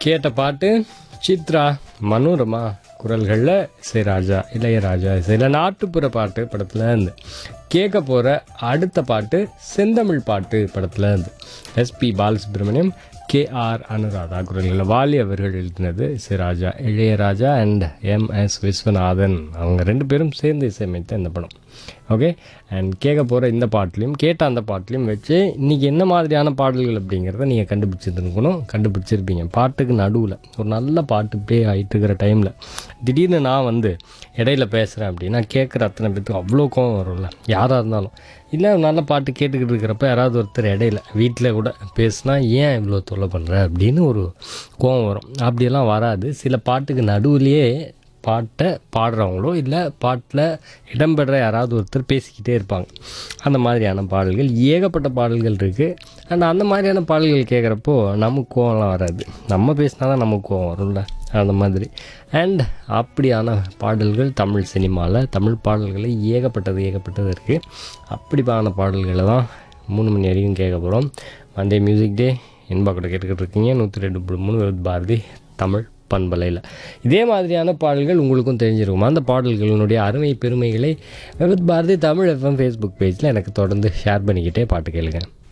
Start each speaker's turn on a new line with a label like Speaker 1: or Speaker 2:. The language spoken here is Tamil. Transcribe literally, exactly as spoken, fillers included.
Speaker 1: கேட்ட பாட்டு சித்ரா மனோரமா குரல்களில் இசைராஜா இளையராஜா இசையில் நாட்டுப்புற பாட்டு படத்தில் இருந்து. கேட்க போகிற அடுத்த பாட்டு செந்தமிழ் பாட்டு படத்தில் இருந்து. SP Balasubramaniam, K R Anuradha குரல்களில் வாலி அவர்கள் எழுதினது. இசைராஜா Ilaiyaraaja and M S Viswanathan அவங்க ரெண்டு பேரும் சேர்ந்து இசையமைத்த இந்த படம். ஓகே, அண்ட் கேட்க போகிற இந்த பாட்டிலையும் கேட்ட அந்த பாட்டிலையும் வச்சு இன்றைக்கி என்ன மாதிரியான பாடல்கள் அப்படிங்கிறத நீங்கள் கண்டுபிடிச்சிருக்கணும். கண்டுபிடிச்சிருப்பீங்க. பாட்டுக்கு நடுவில் ஒரு நல்ல பாட்டு ப்ளே ஆகிட்டு இருக்கிற டைமில் திடீர்னு நான் வந்து இடையில பேசுகிறேன் அப்படின்னா கேட்குற அத்தனை பேத்துக்கு அவ்வளோ கோவம் வரும்ல, யாராக இருந்தாலும். இல்லை நல்ல பாட்டு கேட்டுக்கிட்டு இருக்கிறப்ப யாராவது ஒருத்தர் இடையில வீட்டில் கூட பேசுனா ஏன் இவ்வளோ தொல்லை பண்ணுற அப்படின்னு ஒரு கோவம் வரும். அப்படியெல்லாம் வராது. சில பாட்டுக்கு நடுவுலையே பாட்டை பாடுறவங்களோ இல்லை பாட்டில் இடம்பெற யாராவது ஒருத்தர் பேசிக்கிட்டே இருப்பாங்க. அந்த மாதிரியான பாடல்கள் ஏகப்பட்ட பாடல்கள் இருக்குது. அண்ட் அந்த மாதிரியான பாடல்கள் கேட்குறப்போ நமக்கு கோவம்லாம் வராது. நம்ம பேசினா தான் நமக்கு கோவம் வரும்ல, அந்த மாதிரி. அண்ட் அப்படியான பாடல்கள் தமிழ் சினிமாவில் தமிழ் பாடல்கள் ஏகப்பட்டது ஏகப்பட்டது இருக்குது. அப்படிப்பான பாடல்களை தான் மூணு மணி வரைக்கும் கேட்க போகிறோம். மண்டே மியூசிக் டே என்பா கூட கேட்டுக்கிட்டு இருக்கீங்க. நூற்றி ரெண்டு புள்ளி மூணு விருத் பாரதி தமிழ் பண்பலையில். இதே மாதிரியான பாடல்கள் உங்களுக்கும் தெரிஞ்சிருக்குமா? அந்த பாடல்களினுடைய அருமை பெருமைகளை விருத் பாரதி தமிழ் எஃப்எம் ஃபேஸ்புக் பேஜில் எனக்கு தொடர்ந்து ஷேர் பண்ணிக்கிட்டே பாட்டு கேளுங்க.